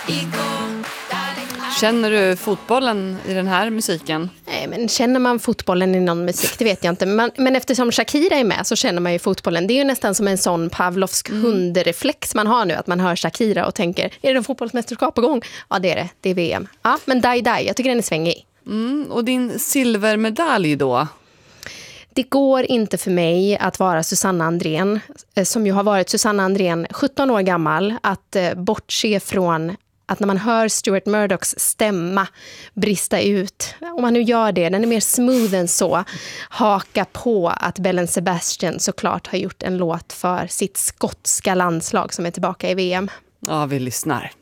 Känner du fotbollen i den här musiken? Nej, men känner man fotbollen i någon musik, det vet jag inte. Men eftersom Shakira är med så känner man ju fotbollen. Det är ju nästan som en sån Pavlovsk hundreflex man har nu. Att man hör Shakira och tänker, är det en fotbollsmästerskap på gång? Ja, det är det. Det är VM. Ja, men Die, jag tycker den är svängig. Och din silvermedalj då? Det går inte för mig att vara Susanna Andrén, som ju har varit Susanna Andrén 17 år gammal, att bortse från att när man hör Stuart Murdochs stämma brista ut, om man nu gör det, den är mer smooth än så, haka på att Bellen Sebastian såklart har gjort en låt för sitt skotska landslag som är tillbaka i VM. Ja, vi lyssnar.